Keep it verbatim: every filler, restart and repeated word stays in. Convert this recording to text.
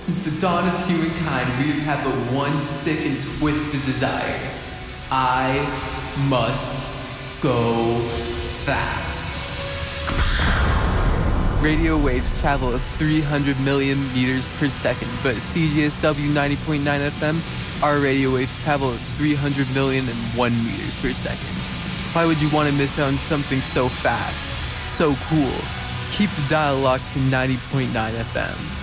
Since the dawn of humankind, we have had but one sick and twisted desire. I must go fast. Radio waves travel at three hundred million meters per second, but at C J S W ninety point nine F M, our radio waves travel at three hundred million one meters per second. Why would you want to miss out on something so fast, so cool? Keep the dial locked to ninety point nine F M.